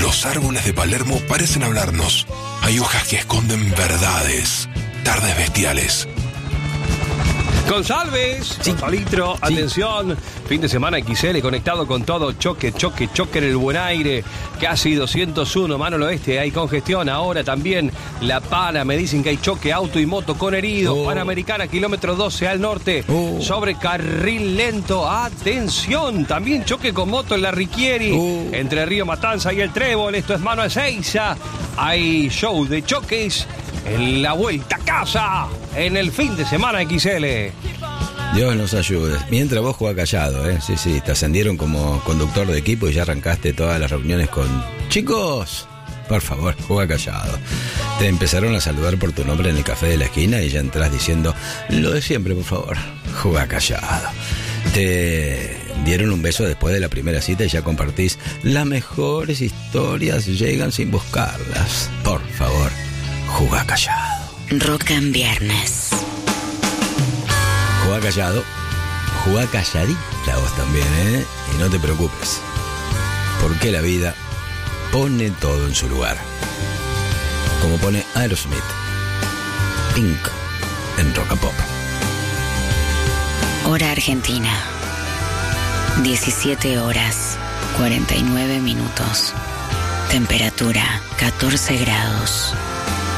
Los árboles de Palermo parecen hablarnos. Hay hojas que esconden verdades. Tardes bestiales. González, Gonzalitro, atención, fin de semana XL conectado con todo, choque en el buen aire, casi 201, mano al oeste, hay congestión, ahora también La Pana, me dicen que hay choque, auto y moto con heridos, Panamericana, kilómetro 12 al norte, sobre carril lento, atención, también choque con moto en la Riquieri, entre Río Matanza y el Trébol, esto es mano a Ezeiza, hay show de choques en la vuelta a casa, en el fin de semana XL. Dios nos ayude. Mientras vos jugás callado, Sí, te ascendieron como conductor de equipo y ya arrancaste todas las reuniones con... Chicos, por favor, juega callado. Te empezaron a saludar por tu nombre en el café de la esquina y ya entras diciendo lo de siempre, por favor, juega callado. Te dieron un beso después de la primera cita y ya compartís las mejores historias, llegan sin buscarlas. Por favor, juega callado. Rock en viernes. Jugá callado, jugá calladita vos también, Y no te preocupes, porque la vida pone todo en su lugar. Como pone Aerosmith, Pink, en Rock and Pop. Hora Argentina. 17 horas, 49 minutos. Temperatura, 14 grados.